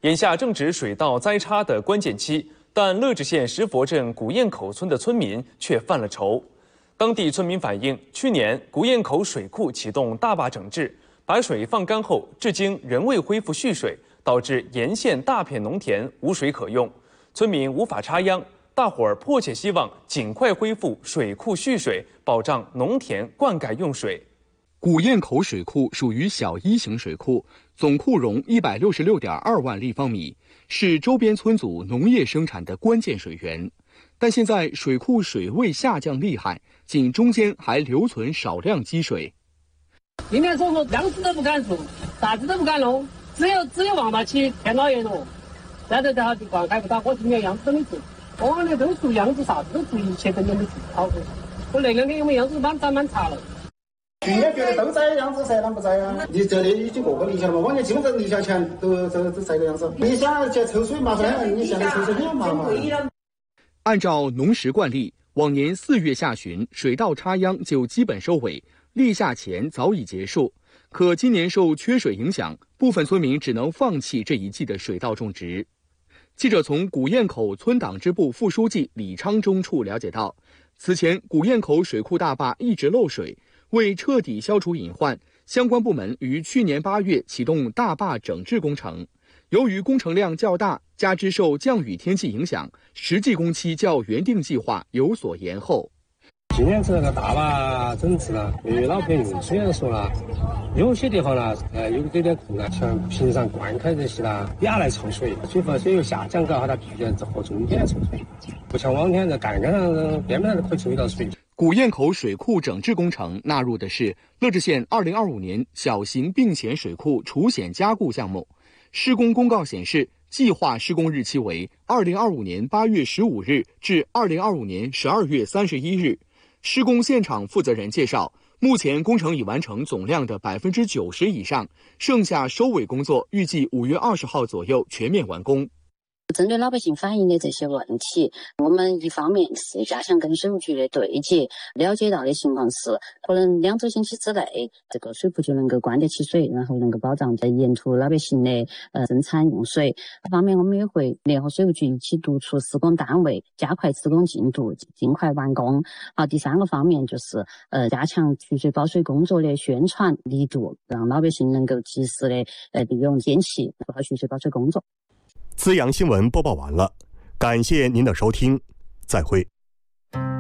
眼下正值水稻栽插的关键期，但乐至县石佛镇古堰口村的村民却犯了愁。当地村民反映，去年古堰口水库启动大坝整治，把水放干后，至今仍未恢复蓄水，导致沿线大片农田无水可用，村民无法插秧。大伙儿迫切希望尽快恢复水库蓄水，保障农田灌溉用水。 古堰口水库属于小一型水库，总库容166.2万立方米，是周边村组农业生产的关键水源。但现在水库水位下降厉害，仅中间还留存少量积水。 今年说粮食都不敢种，啥子都不敢弄，只有望到起天老爷了。现在就灌溉不到，我今年样子都没做。我往年都做样子，啥子都做，一切都没做好过。我那两天我们样子蛮差了。 去年觉得都栽样子噻，啷不栽啊？你这里已经过立夏了嘛？往年基本上立夏前都栽个样子。你想去抽水麻烦，你现在抽水很麻烦。 按照农时惯例，往年4月下旬水稻插秧就基本收尾，立夏前早已结束。可今年受缺水影响，部分村民只能放弃这一季的水稻种植。记者从古堰口村党支部副书记李昌忠处了解到，此前古堰口水库大坝一直漏水，为彻底消除隐患，相关部门于去年8月启动大坝整治工程。由于工程量较大，加之受降雨天气影响，实际工期较原定计划有所延后。 今年这个大坝整治了，对于老百姓虽然说了，有些地方呢，有点困难，像平常灌溉这些啦，也来抽水，水位下降搞，它必须和中间抽水，不像往年这干上边边都可以抽得到水。 古堰口水库整治工程纳入的是乐至县2025年小型并险水库除险加固项目。施工公告显示，计划施工日期为2025年8月15日至2025年12月31日。施工现场负责人介绍，目前工程已完成总量的90%以上，剩下收尾工作预计5月20号左右全面完工。 针对老百姓反映的这些问题，我们一方面是加强跟水务局的对接，了解到的情况是，可能2周星期之内，这个水库就能够关得起水，然后能够保障在沿途老百姓的生产用水。一方面，我们也会联合水务局一起督促施工单位加快施工进度，尽快完工。第3个方面就是加强蓄水保水工作的宣传力度，让老百姓能够及时的利用天气做好蓄水保水工作。 资阳新闻播报完了，感谢您的收听，再会。